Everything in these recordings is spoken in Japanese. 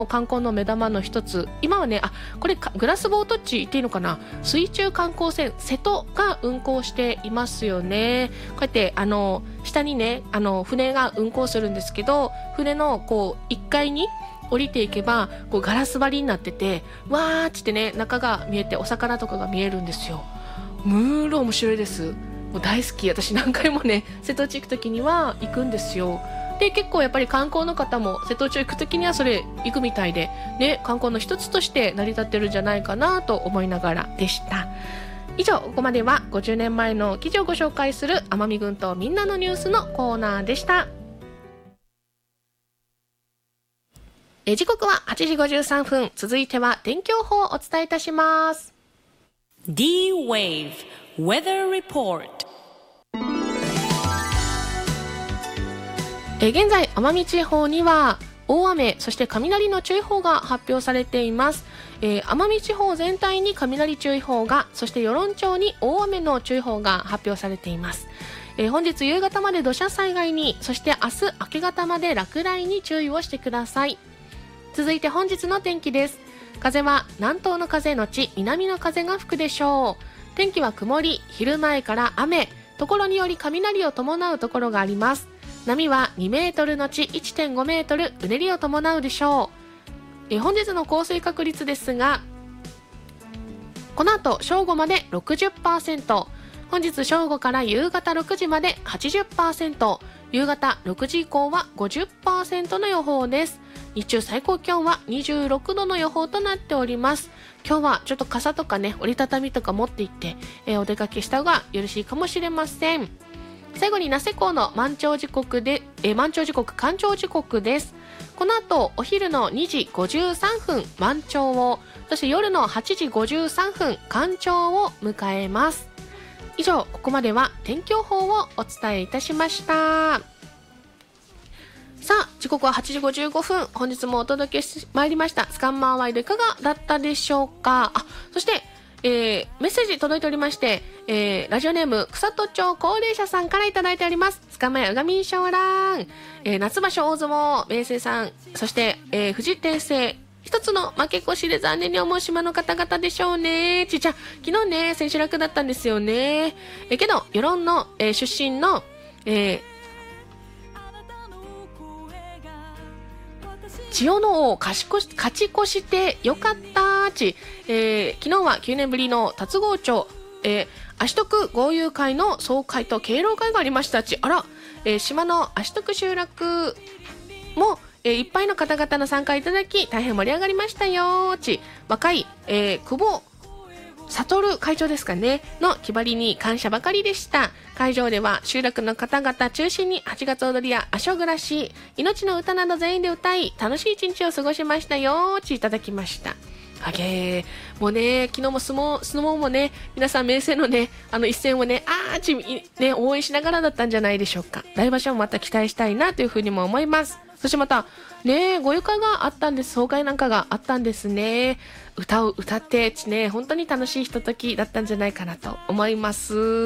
観光の目玉の一つ、今はね、これグラスボート地言っていいのかな、水中観光船瀬戸が運航していますよね。こうやって下にね船が運航するんですけど、船のこう1階に降りていけばこうガラス張りになってて、わーっつってね中が見えてお魚とかが見えるんですよ。むーろ面白いです。もう大好き。私何回もね瀬戸内行く時には行くんですよ。で結構やっぱり観光の方も瀬戸内行く時にはそれ行くみたいでね、観光の一つとして成り立ってるんじゃないかなと思いながらでした。以上、ここまでは50年前の記事をご紹介する奄美群島みんなのニュースのコーナーでした。時刻は8時53分。続いては天気予報をお伝えいたします。 D-Wave Weather Report。 現在奄美地方には大雨そして雷の注意報が発表されています。奄美地方全体に雷注意報が、そして与論町に大雨の注意報が発表されています。本日夕方まで土砂災害に、そして明日明け方まで落雷に注意をしてください。続いて本日の天気です。風は南東の風のち南の風が吹くでしょう。天気は曇り、昼前から雨、ところにより雷を伴うところがあります。波は2メートルのち 1.5 メートル、うねりを伴うでしょう。本日の降水確率ですが、この後正午まで 60%、 本日正午から夕方6時まで 80%、 夕方6時以降は 50% の予報です。日中最高気温は26度の予報となっております。今日はちょっと傘とかね折りたたみとか持って行って、お出かけした方がよろしいかもしれません。最後に名瀬港の満潮時刻で、満潮時刻干潮時刻です。この後お昼の2時53分満潮を、そして夜の8時53分干潮を迎えます。以上、ここまでは天気予報をお伝えいたしました。さあ、時刻は8時55分。本日もお届けしてまいりましたスカンマーワイド、いかがだったでしょうか。そしてメッセージ届いておりまして、ラジオネーム草戸町高齢者さんからいただいております。つかまやうがみんしょうらん、夏場所大相撲明生さん、そして、富士転生一つの負け越しで残念に思う島の方々でしょうね。ちいちゃん昨日ね千秋楽だったんですよね。けど与論の、出身の、千代の王勝ち越してよかったち、昨日は9年ぶりの龍郷町、足徳豪遊会の総会と敬老会がありましたち。島の足徳集落も、いっぱいの方々の参加いただき大変盛り上がりましたよち。若い、久保悟会長ですかねの気張りに感謝ばかりでした。会場では集落の方々中心に8月踊りや阿蘇暮らし、命の歌など全員で歌い楽しい一日を過ごしましたよちいただきました。もうね昨日も相撲もね皆さん明生のね一戦をね応援しながらだったんじゃないでしょうか。来場所もまた期待したいなというふうにも思います。そしてまたねご愉快があったんです。総会なんかがあったんですね。歌ってね本当に楽しいひとときだったんじゃないかなと思います。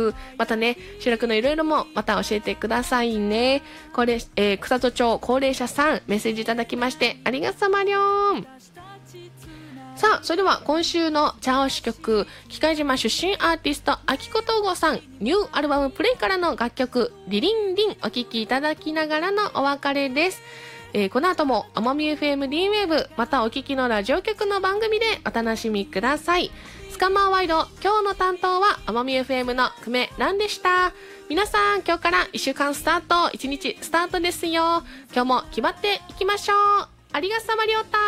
またね集落のいろいろもまた教えてくださいね。草戸町高齢者さんメッセージいただきましてありがさまりょん。さあ、それでは今週のチャオシ曲、喜界島出身アーティスト秋子東郷さんニューアルバムプレイからの楽曲リリンリンお聴きいただきながらのお別れです。この後も奄美 FM D-Wave またお聴きのラジオ局の番組でお楽しみください。スカマーワイド、今日の担当は奄美 FM の久米蘭でした。皆さん今日から1週間スタート、1日スタートですよ。今日も気張っていきましょう。ありがさまりょうた。